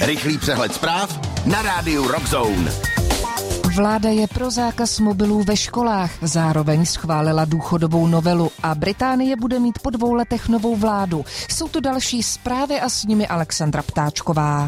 Rychlý přehled zpráv na rádiu Rock Zone. Vláda je pro zákaz mobilů ve školách, zároveň schválila důchodovou novelu a Británie bude mít po 2 letech novou vládu. Jsou to další zprávy a s nimi Alexandra Ptáčková.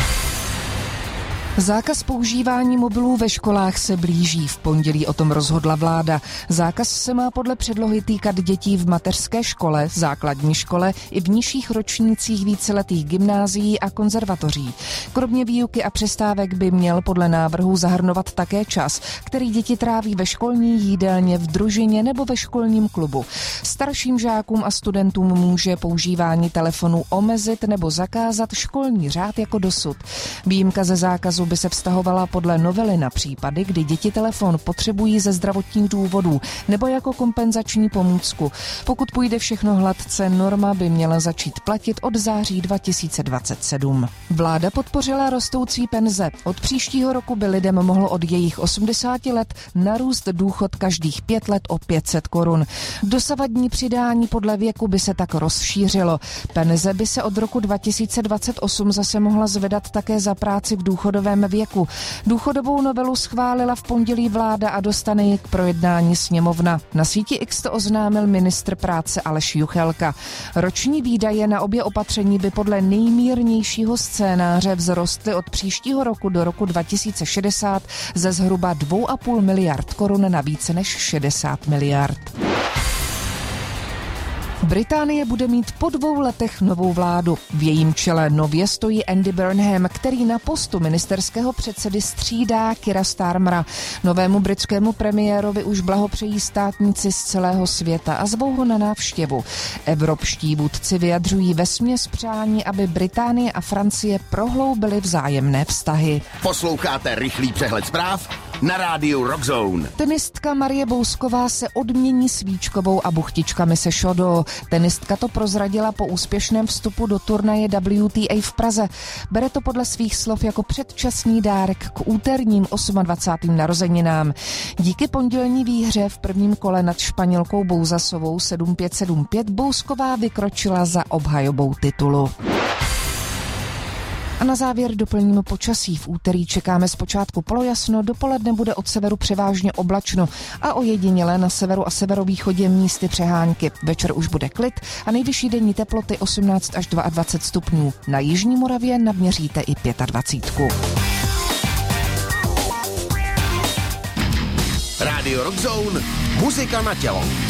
Zákaz používání mobilů ve školách se blíží. V pondělí o tom rozhodla vláda. Zákaz se má podle předlohy týkat dětí v mateřské škole, základní škole i v nižších ročnících víceletých gymnázií a konzervatoří. Kromě výuky a přestávek by měl podle návrhu zahrnovat také čas, který děti tráví ve školní jídelně, v družině nebo ve školním klubu. Starším žákům a studentům může používání telefonu omezit nebo zakázat školní řád jako dosud. Výjimka ze zákazu by se vztahovala podle novely na případy, kdy děti telefon potřebují ze zdravotních důvodů nebo jako kompenzační pomůcku. Pokud půjde všechno hladce, norma by měla začít platit od září 2027. Vláda podpořila rostoucí penze. Od příštího roku by lidem mohlo od jejich 80 let narůst důchod každých 5 let o 500 korun. Dosavadní přidání podle věku by se tak rozšířilo. Penze by se od roku 2028 zase mohla zvedat také za práci v důchodovém věku. Důchodovou novelu schválila v pondělí vláda a dostane ji k projednání sněmovna. Na síti X to oznámil ministr práce Aleš Juchelka. Roční výdaje na obě opatření by podle nejmírnějšího scénáře vzrostly od příštího roku do roku 2060 ze zhruba 2,5 miliard korun na více než 60 miliard. Británie bude mít po 2 letech novou vládu. V jejím čele nově stojí Andy Burnham, který na postu ministerského předsedy střídá Keira Starmera. Novému britskému premiérovi už blahopřejí státníci z celého světa a zvou ho na návštěvu. Evropští vůdci vyjadřují vesměs přání, aby Británie a Francie prohloubily vzájemné vztahy. Posloucháte rychlý přehled zpráv na rádiu Rock Zone. Tenistka Marie Bousková se odmění svíčkovou a buchtičkami se šodo. Tenistka to prozradila po úspěšném vstupu do turnaje WTA v Praze. Bere to podle svých slov jako předčasný dárek k úterním 28. narozeninám. Díky pondělní výhře v prvním kole nad Španělkou Bouzasovou 7-5-7-5 Bousková vykročila za obhajobou titulu. A na závěr doplníme počasí. V úterý čekáme zpočátku polojasno, dopoledne bude od severu převážně oblačno a ojediněle na severu a severovýchodě místy přehánky. Večer už bude klid a nejvyšší denní teploty 18 až 22 stupňů. Na jižní Moravě naměříte i 25. Radio Rock Zone, muzika na tělo.